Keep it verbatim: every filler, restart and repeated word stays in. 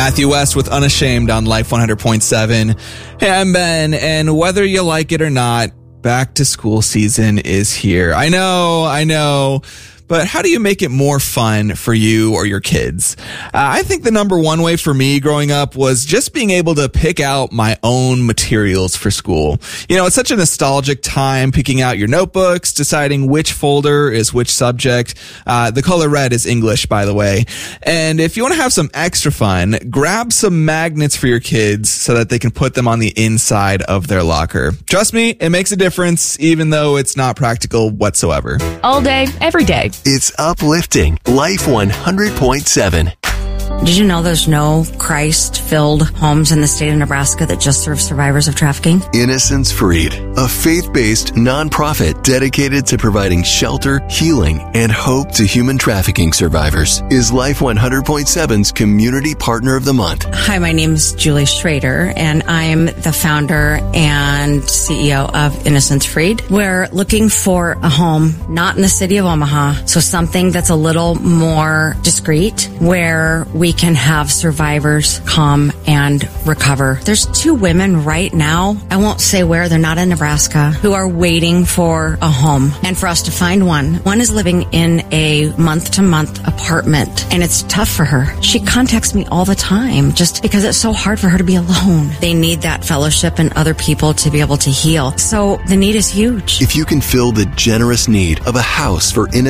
Matthew West with Unashamed on Life one hundred point seven. Hey, I'm Ben, and whether you like it or not, back to school season is here. I know, I know. But how do you make it more fun for you or your kids? Uh, I think the number one way for me growing up was just being able to pick out my own materials for school. You know, it's such a nostalgic time picking out your notebooks, deciding which folder is which subject. Uh, the color red is English, by the way. And if you want to have some extra fun, grab some magnets for your kids so that they can put them on the inside of their locker. Trust me, it makes a difference, even though it's not practical whatsoever. All day, every day. It's uplifting. Life one hundred point seven. Did you know there's no Christ-filled homes in the state of Nebraska that just serve survivors of trafficking? Innocence Freed, a faith-based nonprofit dedicated to providing shelter, healing, and hope to human trafficking survivors, is Life one hundred point seven's Community Partner of the Month. Hi, my name is Julie Schrader, and I'm the founder and C E O of Innocence Freed. We're looking for a home, not in the city of Omaha, so something that's a little more discreet, where we can have survivors come and recover. There's two women right now, I won't say where, they're not in Nebraska, who are waiting for a home and for us to find one. One is living in a month-to-month apartment, and it's tough for her. She contacts me all the time just because it's so hard for her to be alone. They need that fellowship and other people to be able to heal. So the need is huge. If you can fill the generous need of a house for innocent